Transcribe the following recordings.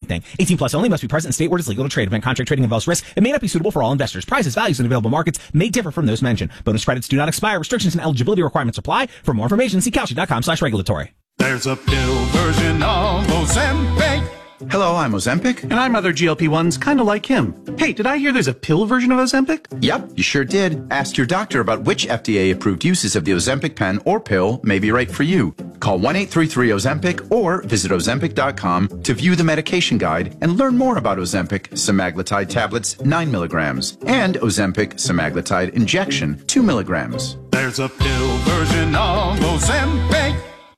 thing. 18 plus only, must be present in state where it is legal to trade. Event contract trading involves risk and may not be suitable for all investors. Prices, values, and available markets may differ from those mentioned. Bonus credits do not expire. Restrictions and eligibility requirements apply. For more information, see Kalshi.com/regulatory. There's a pill version of Ozempic. Hello, I'm Ozempic. And I'm other GLP-1s kind of like him. Hey, did I hear there's a pill version of Ozempic? Yep, you sure did. Ask your doctor about which FDA-approved uses of the Ozempic pen or pill may be right for you. Call 1-833-OZEMPIC or visit Ozempic.com to view the medication guide and learn more about Ozempic semaglutide tablets 9 milligrams and Ozempic semaglutide injection 2 milligrams. There's a pill version of Ozempic.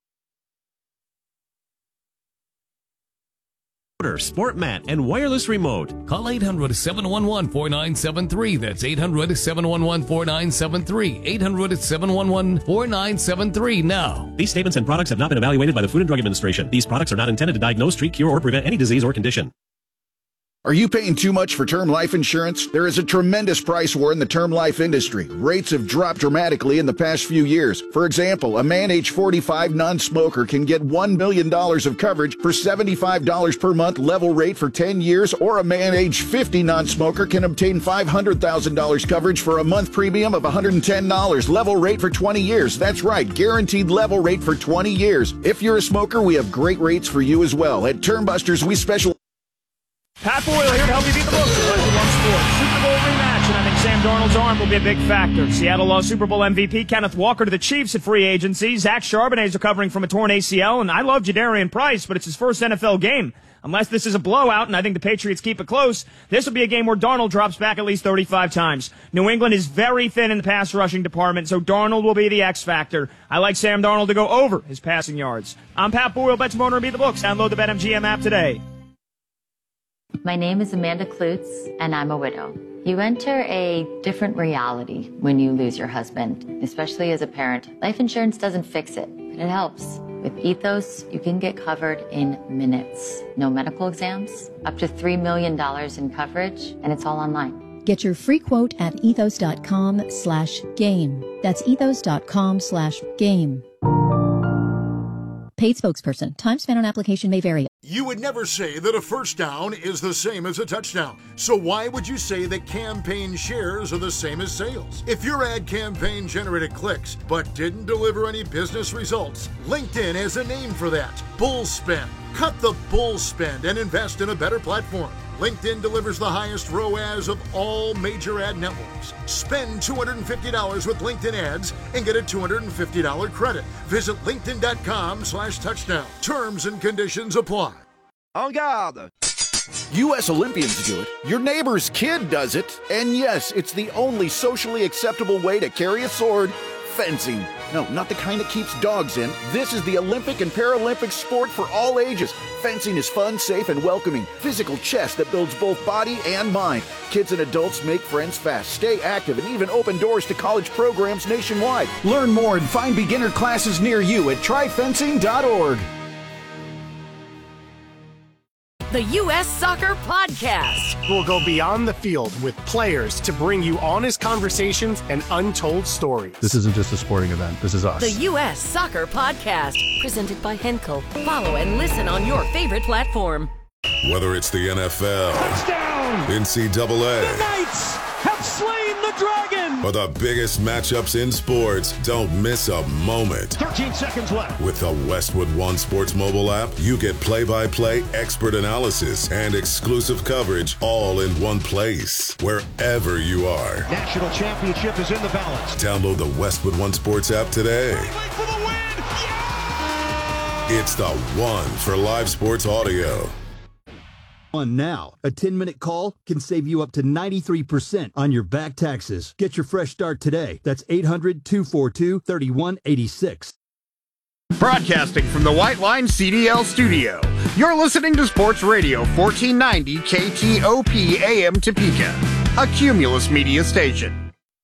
Sport mat and wireless remote. Call 800-711-4973. That's 800-711-4973. 800-711-4973 now. These statements and products have not been evaluated by the Food and Drug Administration. These products are not intended to diagnose, treat, cure, or prevent any disease or condition. Are you paying too much for term life insurance? There is a tremendous price war in the term life industry. Rates have dropped dramatically in the past few years. For example, a man age 45 non-smoker can get $1 million of coverage for $75 per month level rate for 10 years, or a man age 50 non-smoker can obtain $500,000 coverage for a month premium of $110 level rate for 20 years. That's right, guaranteed level rate for 20 years. If you're a smoker, we have great rates for you as well. At Termbusters, we specialize. Pat Boyle here to help you beat the books of One Sports. Super Bowl rematch, and I think Sam Darnold's arm will be a big factor. Seattle lost Super Bowl MVP Kenneth Walker to the Chiefs at free agency. Zach Charbonnet is recovering from a torn ACL, and I love Jadarian Price, but it's his first NFL game. Unless this is a blowout, and I think the Patriots keep it close, this will be a game where Darnold drops back at least 35 times. New England is very thin in the pass rushing department, so Darnold will be the X factor. I like Sam Darnold to go over his passing yards. I'm Pat Boyle, Bet Tomorrow and Beat the Books. Download the BetMGM app today. My name is Amanda Klutz, and I'm a widow. You enter a different reality when you lose your husband, especially as a parent. Life insurance doesn't fix it, but it helps. With Ethos, you can get covered in minutes. No medical exams, up to $3 million in coverage, and it's all online. Get your free quote at ethos.com/game. That's ethos.com/game. Paid spokesperson. Time spent on application may vary. You would never say that a first down is the same as a touchdown. So why would you say that campaign shares are the same as sales? If your ad campaign generated clicks but didn't deliver any business results, LinkedIn has a name for that. Bull spend. Cut the bull spend and invest in a better platform. LinkedIn delivers the highest ROAS of all major ad networks. Spend $250 with LinkedIn ads and get a $250 credit. Visit linkedin.com/touchdown. Terms and conditions apply. En garde! U.S. Olympians do it. Your neighbor's kid does it. And yes, it's the only socially acceptable way to carry a sword. Fencing. No, not the kind that keeps dogs in. This is the Olympic and Paralympic sport for all ages. Fencing is fun, safe, and welcoming. Physical chess that builds both body and mind. Kids and adults make friends fast, stay active, and even open doors to college programs nationwide. Learn more and find beginner classes near you at tryfencing.org. The U.S. Soccer Podcast. We'll go beyond the field with players to bring you honest conversations and untold stories. This isn't just a sporting event. This is us. The U.S. Soccer Podcast. Presented by Henkel. Follow and listen on your favorite platform. Whether it's the NFL, touchdown, NCAA, the Knights have slain the Dragon, or the biggest matchups in sports, don't miss a moment. 13 seconds left. With the Westwood One Sports mobile app, you get play-by-play expert analysis and exclusive coverage all in one place, wherever you are. National championship is in the balance. Download the Westwood One Sports app today. For the win. Yeah! It's the one for live sports audio. On now, a 10-minute call can save you up to 93% on your back taxes. Get your fresh start today. That's 800-242-3186. Broadcasting from the White Line CDL studio, you're listening to Sports Radio 1490 KTOP AM Topeka, a Cumulus Media station.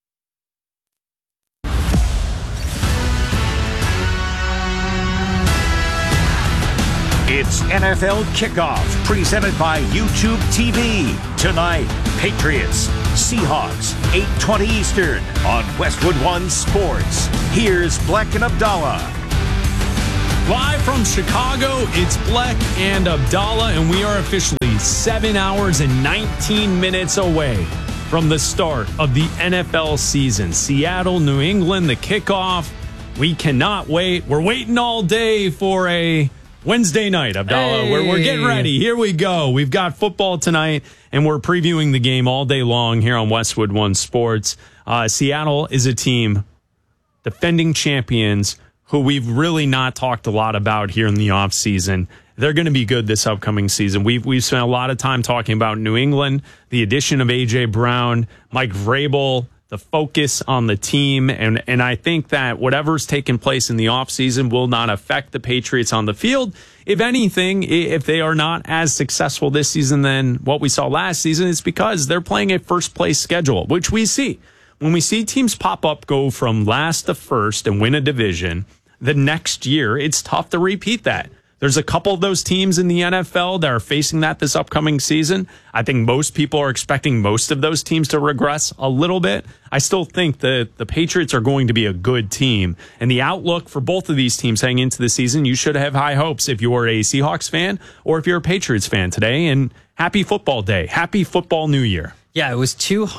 It's NFL Kickoff, presented by YouTube TV. Tonight, Patriots, Seahawks, 8:20 Eastern on Westwood One Sports. Here's Bleck and Abdallah. Live from Chicago, it's Bleck and Abdallah, and we are officially 7 hours and 19 minutes away from the start of the NFL season. Seattle, New England, the kickoff. We cannot wait. We're waiting all day for a Wednesday night, Abdallah. Hey. We're getting ready. Here we go. We've got football tonight, and we're previewing the game all day long here on Westwood One Sports. Seattle is a team, defending champions, who we've really not talked a lot about here in the offseason. They're going to be good this upcoming season. We've spent a lot of time talking about New England, the addition of A.J. Brown, Mike Vrabel, the focus on the team. And I think that whatever's taken place in the offseason will not affect the Patriots on the field. If anything, if they are not as successful this season than what we saw last season, it's because they're playing a first-place schedule, which we see. When we see teams pop up, go from last to first and win a division, the next year, it's tough to repeat that. There's a couple of those teams in the NFL that are facing that this upcoming season. I think most people are expecting most of those teams to regress a little bit. I still think that the Patriots are going to be a good team. And the outlook for both of these teams heading into the season, you should have high hopes if you're a Seahawks fan or if you're a Patriots fan today. And happy football day. Happy football new year. Yeah, it was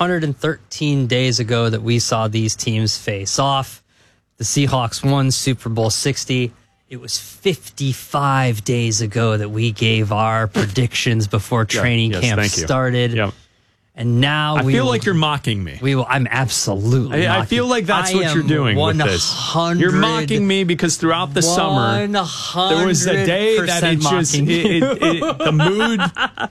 213 days ago that we saw these teams face off. The Seahawks won Super Bowl 60. It was 55 days ago that we gave our predictions before training camp started. Yep. And now I feel like you're mocking me. I'm absolutely I feel like that's what you're doing with this. You're mocking me because throughout the summer, there was a day that it just, the mood,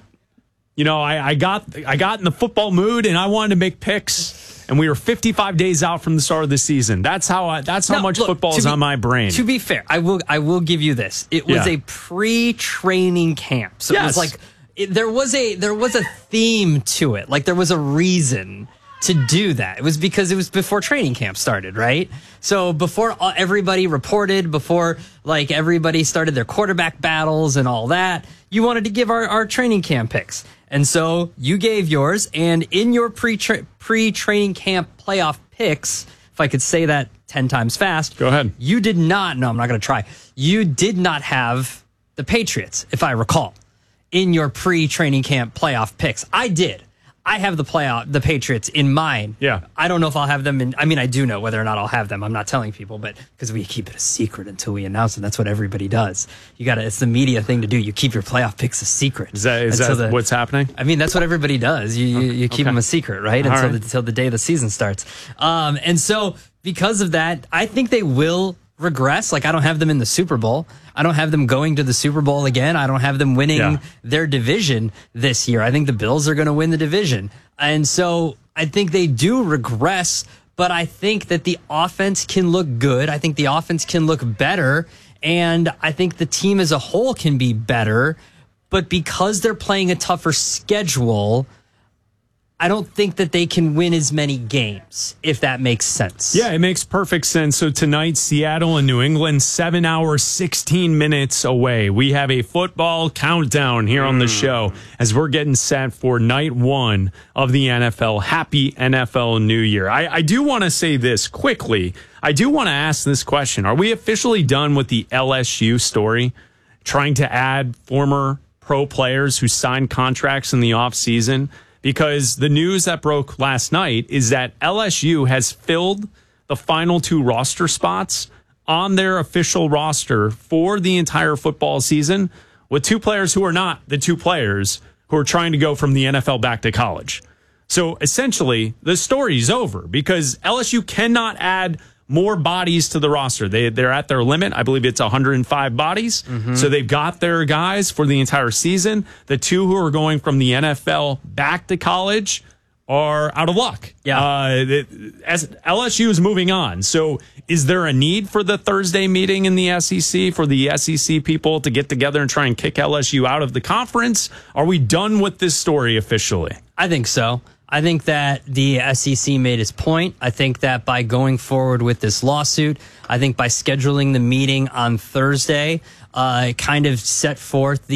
you know, I got in the football mood and I wanted to make picks. And we were 55 days out from the start of the season. That's how much football is on my brain. To be fair, I will give you this. It was a pre-training camp, so it was like there was a theme to it. Like there was a reason to do that. It was because it was before training camp started, right? So before everybody reported, before like everybody started their quarterback battles and all that, you wanted to give our training camp picks. And so you gave yours, and in your pre-training camp playoff picks, if I could say that 10 times fast. Go ahead. You did not, no, I'm not going to try. You did not have the Patriots, if I recall, in your pre-training camp playoff picks. I did. I have the Patriots in mine. Yeah. I don't know if I'll have them I do know whether or not I'll have them. I'm not telling people, but because we keep it a secret until we announce it. That's what everybody does. It's the media thing to do. You keep your playoff picks a secret. Is that what's happening? I mean, that's what everybody does. You keep them a secret, right? Until the day the season starts. And so because of that, I think they will regress. Like I don't have them in the Super Bowl. I don't have them going to the Super Bowl again. I don't have them winning their division this year. I think the Bills are going to win the division. And so I think they do regress, but I think that the offense can look good. I think the offense can look better. And I think the team as a whole can be better. But because they're playing a tougher schedule, I don't think that they can win as many games, if that makes sense. Yeah, it makes perfect sense. So tonight, Seattle and New England, 7 hours, 16 minutes away. We have a football countdown here on the show as we're getting set for night one of the NFL. Happy NFL New Year. I do want to say this quickly. I do want to ask this question. Are we officially done with the LSU story? Trying to add former pro players who signed contracts in the offseason? Because the news that broke last night is that LSU has filled the final 2 roster spots on their official roster for the entire football season with 2 players who are not the 2 players who are trying to go from the NFL back to college. So essentially, the story's over because LSU cannot add more bodies to the roster. They're at their limit. I believe it's 105 bodies. Mm-hmm. So they've got their guys for the entire season. The 2 who are going from the NFL back to college are out of luck. Yeah. As LSU is moving on. So is there a need for the Thursday meeting in the SEC for the SEC people to get together and try and kick LSU out of the conference? Are we done with this story officially? I think so. I think that the SEC made its point. I think that by going forward with this lawsuit, I think by scheduling the meeting on Thursday, kind of set forth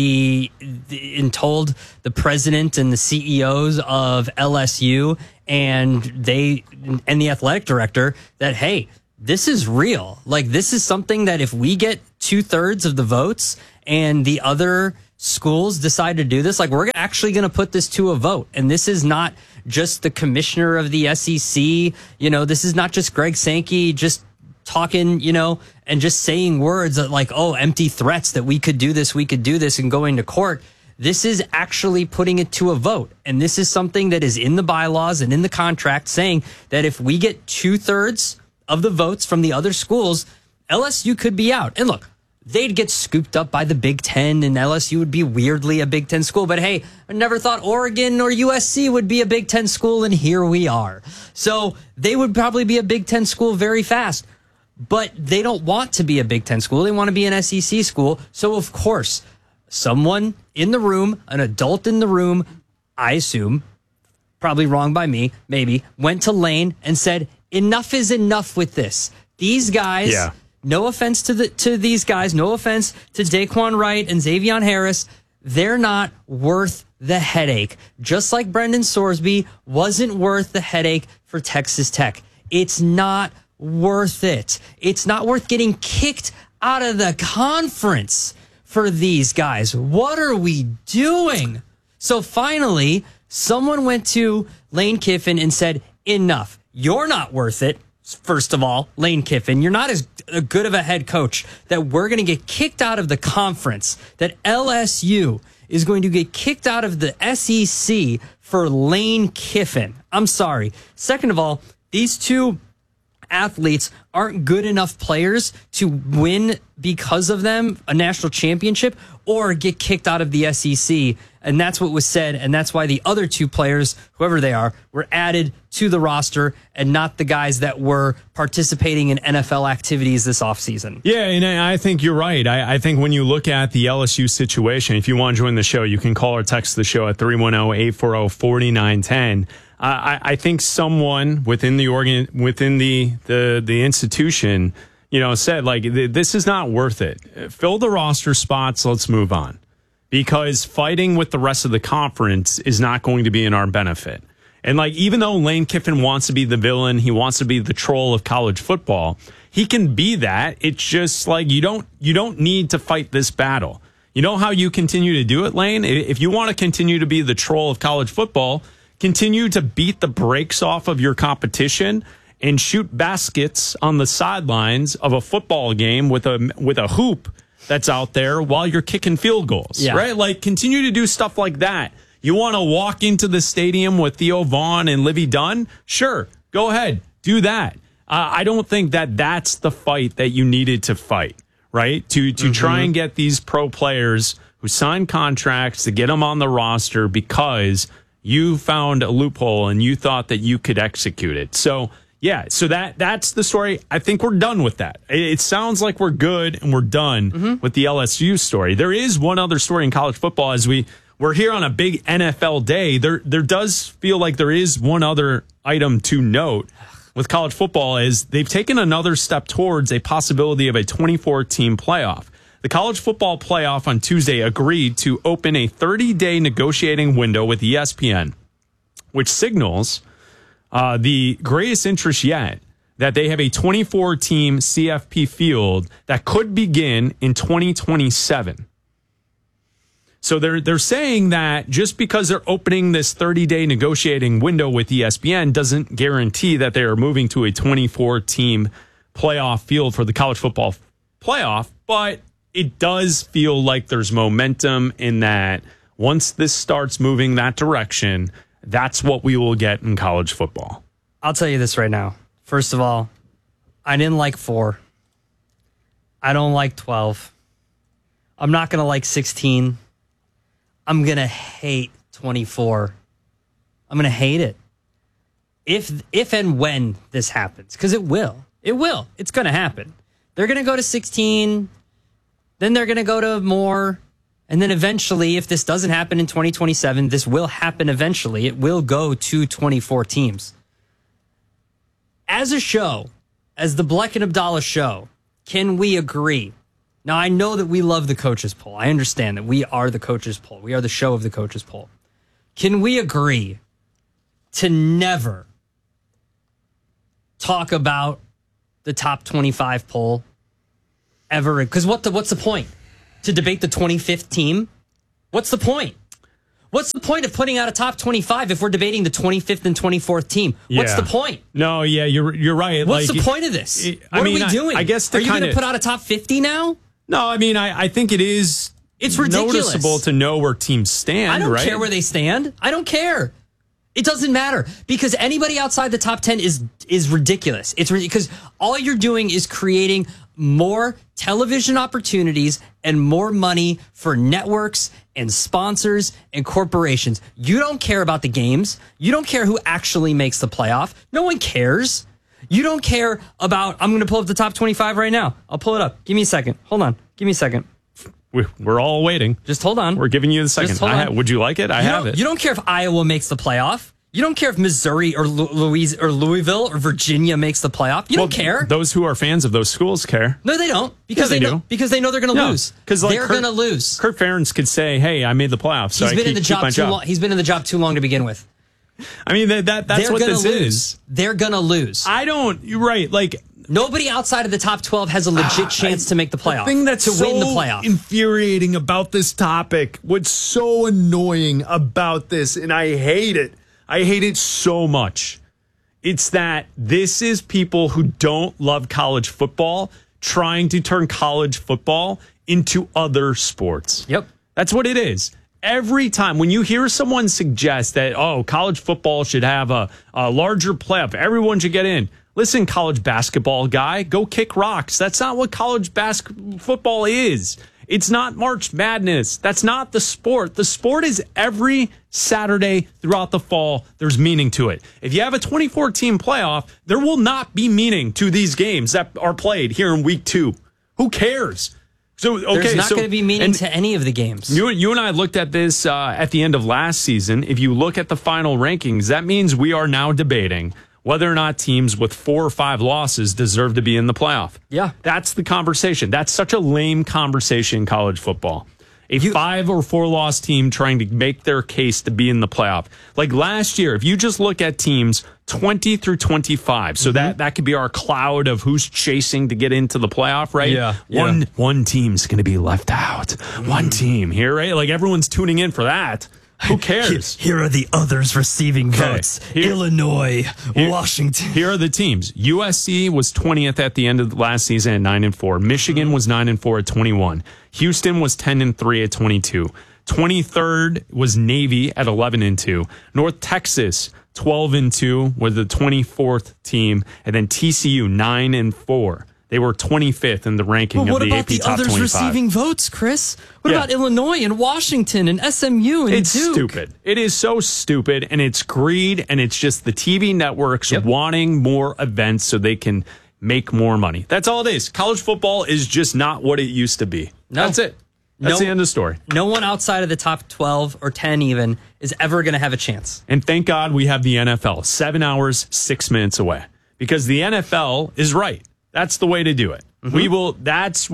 and told the president and the CEOs of LSU and the athletic director that, hey, this is real. Like, this is something that if we get 2/3 of the votes and the other schools decide to do this, like we're actually going to put this to a vote. And this is not just the commissioner of the SEC. This is not just Greg Sankey just talking, and just saying words that like, oh, empty threats that we could do this, and going to court. This is actually putting it to a vote. And this is something that is in the bylaws and in the contract saying that if we get 2/3 of the votes from the other schools, LSU could be out. And look, they'd get scooped up by the Big Ten and LSU would be weirdly a Big Ten school. But hey, I never thought Oregon or USC would be a Big Ten school, and here we are. So they would probably be a Big Ten school very fast. But they don't want to be a Big Ten school. They want to be an SEC school. So, of course, someone in the room, an adult in the room, I assume, probably wrong by me, maybe, went to Lane and said, enough is enough with this. These guys, no offense to these guys, no offense to Daquan Wright and Xavion Harris, they're not worth the headache. Just like Brendan Sorsby wasn't worth the headache for Texas Tech. It's not worth it. It's not worth getting kicked out of the conference for these guys. What are we doing? So finally, someone went to Lane Kiffin and said, enough. You're not worth it. First of all, Lane Kiffin, you're not as good of a head coach that we're going to get kicked out of the conference, that LSU is going to get kicked out of the SEC for Lane Kiffin. I'm sorry. Second of all, these two athletes aren't good enough players to win because of them a national championship or get kicked out of the SEC. And that's what was said. And that's why the other two players, whoever they are, were added to the roster and not the guys that were participating in NFL activities this offseason. Yeah, and I think you're right. I think when you look at the LSU situation, if you want to join the show, you can call or text the show at 310-840-4910. I think someone within the institution, said like, this is not worth it. Fill the roster spots. Let's move on, because fighting with the rest of the conference is not going to be in our benefit. And like, even though Lane Kiffin wants to be the villain, he wants to be the troll of college football. He can be that. It's just like, you don't need to fight this battle. You know how you continue to do it, Lane? If you want to continue to be the troll of college football, continue to beat the brakes off of your competition and shoot baskets on the sidelines of a football game with a hoop that's out there while you're kicking field goals, right? Like, continue to do stuff like that. You want to walk into the stadium with Theo Vaughn and Livy Dunn? Sure, go ahead, do that. I don't think that that's the fight that you needed to fight, right? To try and get these pro players who sign contracts to get them on the roster because you found a loophole and you thought that you could execute it. So, yeah, so that's the story. I think we're done with that. It sounds like we're good and we're done with the LSU story. There is one other story in college football as we're here on a big NFL day. There does feel like there is one other item to note with college football is they've taken another step towards a possibility of a 24-team playoff. The College Football Playoff on Tuesday agreed to open a 30-day negotiating window with ESPN, which signals the greatest interest yet that they have a 24-team CFP field that could begin in 2027. So they're saying that just because they're opening this 30-day negotiating window with ESPN doesn't guarantee that they are moving to a 24-team playoff field for the College Football Playoff, but it does feel like there's momentum in that once this starts moving that direction, that's what we will get in college football. I'll tell you this right now. First of all, I didn't like 4. I don't like 12. I'm not going to like 16. I'm going to hate 24. I'm going to hate it. If and when this happens, because it will. It will. It's going to happen. They're going to go to 16. Then they're going to go to more. And then eventually, if this doesn't happen in 2027, this will happen eventually. It will go to 24 teams. As a show, as the Bleck and Abdallah show, can we agree? Now, I know that we love the coaches poll. I understand that we are the coaches poll. We are the show of the coaches poll. Can we agree to never talk about the top 25 poll ever? Because what's the point? To debate the 25th team? What's the point? What's the point of putting out a top 25 if we're debating the 25th and 24th team? What's the point? No, yeah, you're right. What's the point of this? What are we doing? I guess are you going to put out a top 50 now? No, I mean, I think it is. It's ridiculous. Noticeable to know where teams stand. I don't right? care where they stand. I don't care. It doesn't matter because anybody outside the top 10 is ridiculous. It's because all you're doing is creating more television opportunities and more money for networks and sponsors and corporations. You don't care about the games. You don't care who actually makes the playoff. No one cares. You don't care about, I'm going to pull up the top 25 right now. I'll pull it up. Give me a second. Hold on. Give me a second. We're all waiting. Just hold on. We're giving you the second. Would you like it? I have it. You don't care if Iowa makes the playoff. You don't care if Missouri or Louisville or Virginia makes the playoff. You don't care. Those who are fans of those schools care. No, they don't. Because they do. Because they know they're going to lose. Because they're going to lose. Kurt Ferentz could say, "Hey, I made the playoffs." So he's been in the job too long. He's been in the job too long to begin with. I mean, that's what this is. They're going to lose. You're right. Like, nobody outside of the top 12 has a legit chance to make the playoff. The thing that's win the playoff. Infuriating about this topic, what's so annoying about this, and I hate it. I hate it so much. It's that this is people who don't love college football trying to turn college football into other sports. Yep. That's what it is. Every time when you hear someone suggest that, college football should have a larger playoff, everyone should get in. Listen, college basketball guy, go kick rocks. That's not what college football is. It's not March Madness. That's not the sport. The sport is every Saturday throughout the fall. There's meaning to it. If you have a 24-team playoff, there will not be meaning to these games that are played here in week 2. Who cares? So there's not going to be meaning to any of the games. You and I looked at this at the end of last season. If you look at the final rankings, that means we are now debating whether or not teams with 4 or 5 losses deserve to be in the playoff. Yeah. That's the conversation. That's such a lame conversation in college football. A 5 or 4 loss team trying to make their case to be in the playoff. Like last year, if you just look at teams 20 through 25, so that could be our cloud of who's chasing to get into the playoff, right? Yeah. One team's going to be left out. One team here, right? Like everyone's tuning in for that. Who cares? Here are the others receiving votes. Illinois, Washington. Here are the teams. USC was 20th at the end of the last season at 9-4. Michigan was 9-4 at 21. Houston was 10-3 at 22. 23rd was Navy at 11-2. North Texas 12-2 was the 24th team, and then TCU 9-4. They were 25th in the ranking of the AP Top 25. What about the others receiving votes, Chris? What about Illinois and Washington and SMU and Duke? It's stupid. It is so stupid, and it's greed, and it's just the TV networks wanting more events so they can make more money. That's all it is. College football is just not what it used to be. No. That's it. That's the end of the story. No one outside of the top 12 or 10 even is ever going to have a chance. And thank God we have the NFL 7 hours, 6 minutes away, because the NFL is right. That's the way to do it. Mm-hmm.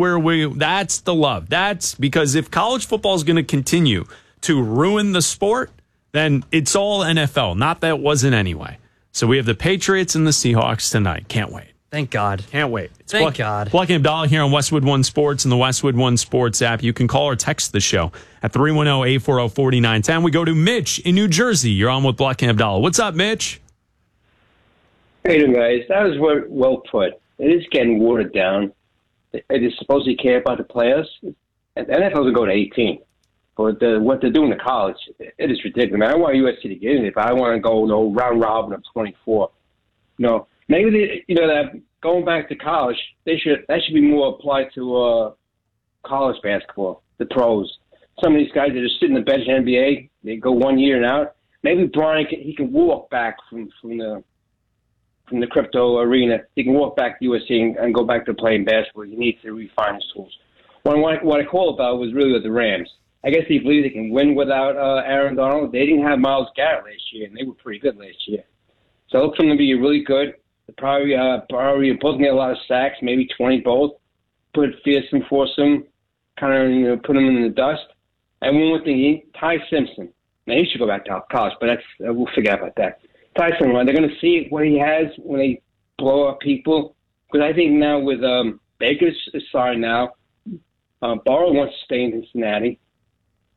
That's the love. That's because if college football is going to continue to ruin the sport, then it's all NFL. Not that it wasn't anyway. So we have the Patriots and the Seahawks tonight. Can't wait. Thank God. Can't wait. It's Thank God. Black and Abdallah here on Westwood One Sports and the Westwood One Sports app. You can call or text the show at 310-840-4910. We go to Mitch in New Jersey. You're on with Black and Abdallah. What's up, Mitch? Hey, guys. That was well put. It is getting watered down. It is supposed to care about the players. And the NFL will go to 18. But what they're doing to college, it is ridiculous. Man, I want USC to get in it, but I want to go round robin of 24. Maybe that going back to college, that should be more applied to college basketball, the pros. Some of these guys that just sit in the bench in the NBA, they go 1 year and out. Maybe Brian can walk back from the crypto arena. He can walk back to USC and go back to playing basketball. He needs to refine his tools. What I called about was really with the Rams. I guess they believe they can win without Aaron Donald. They didn't have Myles Garrett last year, and they were pretty good last year. So I look for them to be really good. Probably both get a lot of sacks, maybe 20 both. Put fearsome, foursome, kind of put them in the dust. And one more thing, Ty Simpson. Now he should go back to college, but we'll forget about that. Tyson, they're going to see what he has when they blow up people. Because I think now with Baker's side now, Burrow wants to stay in Cincinnati.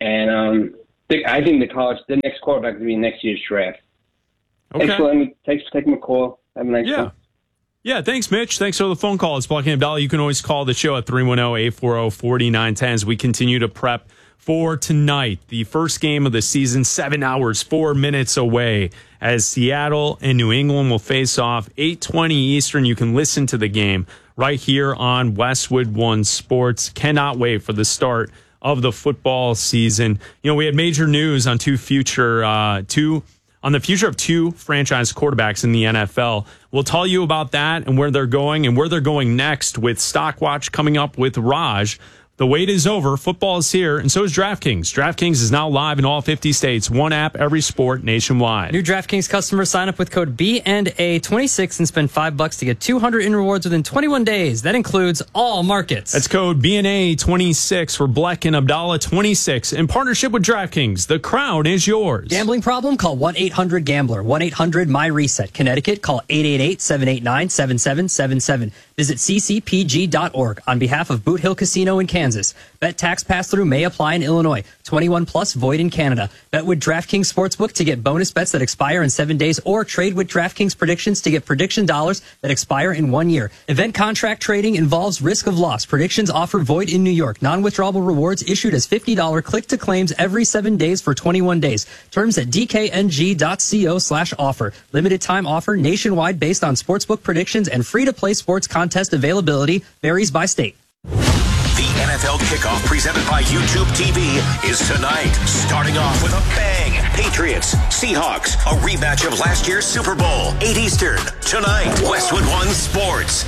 And I think the next quarterback will be next year's draft. Okay. Thanks for taking my call. Have a nice one. Yeah, thanks, Mitch. Thanks for the phone call. It's Black and Abdallah. You can always call the show at 310-840-4910 as we continue to prep for tonight. The first game of the season, 7 hours, 4 minutes away, as Seattle and New England will face off 8:20 Eastern. You can listen to the game right here on Westwood One Sports. Cannot wait for the start of the football season. You know, we had major news on the future of two franchise quarterbacks in the NFL. We'll tell you about that and where they're going next with Stockwatch coming up with Raj. The wait is over. Football is here, and so is DraftKings. DraftKings is now live in all 50 states. One app, every sport, nationwide. New DraftKings customers sign up with code BNA26 and spend $5 to get $200 in rewards within 21 days. That includes all markets. That's code BNA26 for Black and Abdallah 26 in partnership with DraftKings. The crown is yours. Gambling problem? Call 1-800-GAMBLER. 1-800-MY-RESET. Connecticut, call 888-789-7777. Visit ccpg.org on behalf of Boot Hill Casino in Kansas. Bet tax pass-through may apply in Illinois. 21 plus, void in Canada. Bet with DraftKings Sportsbook to get bonus bets that expire in 7 days, or trade with DraftKings Predictions to get prediction dollars that expire in 1 year. Event contract trading involves risk of loss. Predictions offer void in New York. Non-withdrawable rewards issued as $50 click-to-claims every 7 days for 21 days. Terms at dkng.co/offer. Limited time offer nationwide based on sportsbook predictions, and free-to-play sports contest availability varies by state. The NFL kickoff presented by YouTube TV is tonight, starting off with a bang. Patriots, Seahawks, a rematch of last year's Super Bowl, 8 Eastern, tonight, Westwood One Sports.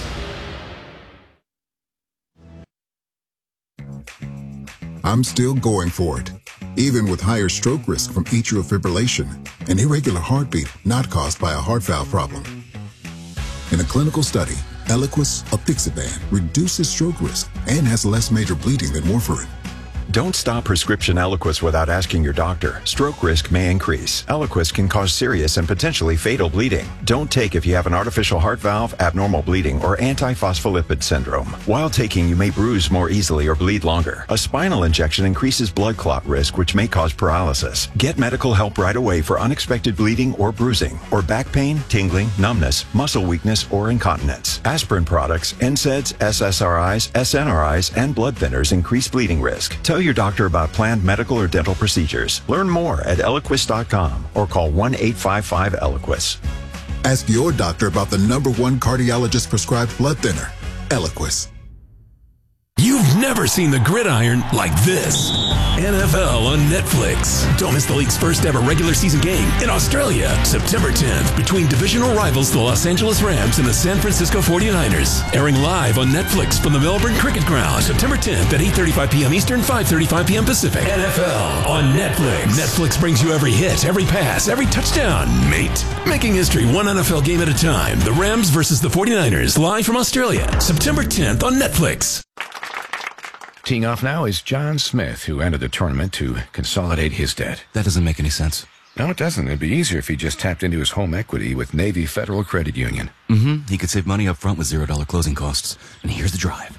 I'm still going for it, even with higher stroke risk from atrial fibrillation, an irregular heartbeat not caused by a heart valve problem. In a clinical study, Eliquis, apixaban, reduces stroke risk and has less major bleeding than warfarin. Don't stop prescription Eliquis without asking your doctor. Stroke risk may increase. Eliquis can cause serious and potentially fatal bleeding. Don't take if you have an artificial heart valve, abnormal bleeding, or antiphospholipid syndrome. While taking, you may bruise more easily or bleed longer. A spinal injection increases blood clot risk, which may cause paralysis. Get medical help right away for unexpected bleeding or bruising, or back pain, tingling, numbness, muscle weakness, or incontinence. Aspirin products, NSAIDs, SSRIs, SNRIs, and blood thinners increase bleeding risk. Tell your doctor about planned medical or dental procedures. Learn more at Eliquis.com or call 1-855-ELIQUIS. Ask your doctor about the #1 cardiologist prescribed blood thinner, Eliquis. You've never seen the gridiron like this. NFL on Netflix. Don't miss the league's first ever regular season game in Australia, September 10th, between divisional rivals the Los Angeles Rams and the San Francisco 49ers. Airing live on Netflix from the Melbourne Cricket Ground, September 10th at 8:35 p.m. Eastern, 5:35 p.m. Pacific. NFL on Netflix. Netflix brings you every hit, every pass, every touchdown, mate. Making history one NFL game at a time. The Rams versus the 49ers, live from Australia, September 10th on Netflix. Teeing off now is John Smith, who entered the tournament to consolidate his debt. That doesn't make any sense. No, it doesn't. It'd be easier if he just tapped into his home equity with Navy Federal Credit Union. He could save money up front with $0 closing costs. And here's the drive.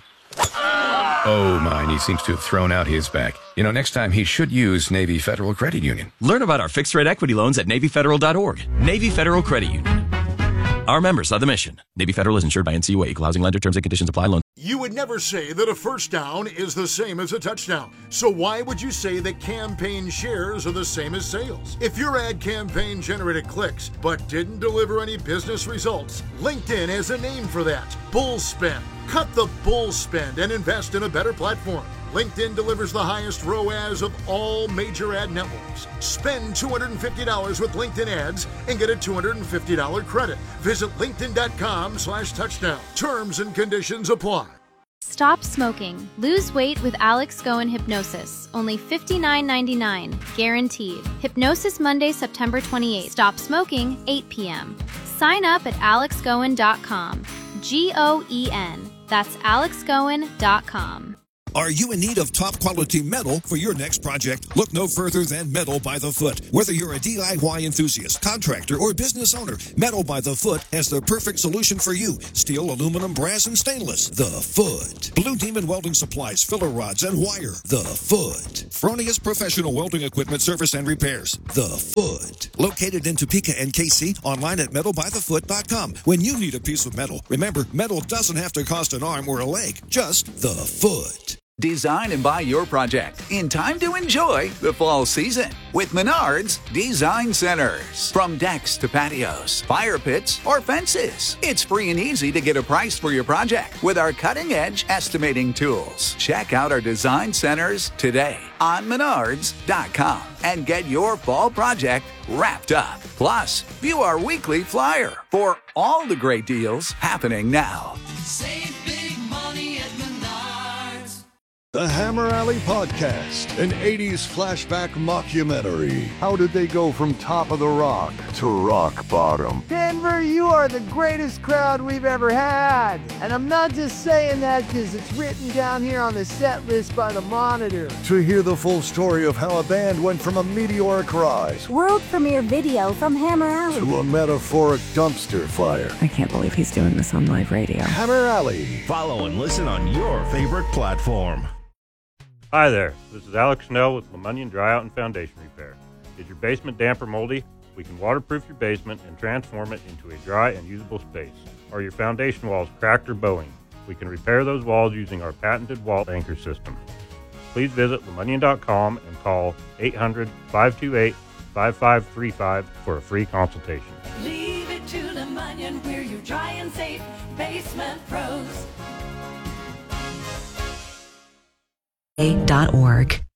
Oh, my, he seems to have thrown out his back. You know, next time he should use Navy Federal Credit Union. Learn about our fixed-rate equity loans at NavyFederal.org. Navy Federal Credit Union. Our members are the mission. Navy Federal is insured by NCUA. Equal housing lender. Terms and conditions apply. Loan. You would never say that a first down is the same as a touchdown. So why would you say that campaign shares are the same as sales? If your ad campaign generated clicks but didn't deliver any business results, LinkedIn has a name for that. Bull spend. Cut the bull spend and invest in a better platform. LinkedIn delivers the highest ROAS of all major ad networks. Spend $250 with LinkedIn ads and get a $250 credit. Visit linkedin.com/touchdown. Terms and conditions apply. Stop smoking. Lose weight with Alex Goen Hypnosis. Only $59.99. Guaranteed. Hypnosis Monday, September 28th. Stop smoking, 8 p.m. Sign up at alexgoen.com. GOEN. That's alexgoen.com. Are you in need of top quality metal for your next project? Look no further than Metal by the Foot. Whether you're a DIY enthusiast, contractor, or business owner, Metal by the Foot has the perfect solution for you. Steel, aluminum, brass, and stainless. The Foot. Blue Demon Welding Supplies, filler rods, and wire. The Foot. Fronius Professional Welding Equipment Service and Repairs. The Foot. Located in Topeka and KC, online at metalbythefoot.com. When you need a piece of metal, remember, metal doesn't have to cost an arm or a leg, just the foot. Design and buy your project in time to enjoy the fall season with Menards Design Centers. From decks to patios, fire pits, or fences, it's free and easy to get a price for your project with our cutting-edge estimating tools. Check out our design centers today on Menards.com and get your fall project wrapped up. Plus, view our weekly flyer for all the great deals happening now. Save big money at Menards. The Hammer Alley Podcast, an 80s flashback mockumentary. How did they go from top of the rock to rock bottom? Denver, you are the greatest crowd we've ever had. And I'm not just saying that because it's written down here on the set list by the Monitor. To hear the full story of how a band went from a meteoric rise, world premiere video from Hammer Alley, to a metaphoric dumpster fire. I can't believe he's doing this on live radio. Hammer Alley. Follow and listen on your favorite platform. Hi there, this is Alex Snell with LeMonion Dryout and Foundation Repair. Is your basement damp or moldy? We can waterproof your basement and transform it into a dry and usable space. Are your foundation walls cracked or bowing? We can repair those walls using our patented wall anchor system. Please visit LeMonion.com and call 800-528-5535 for a free consultation. Leave it to LeMonion, we're your dry and safe basement pros. .org.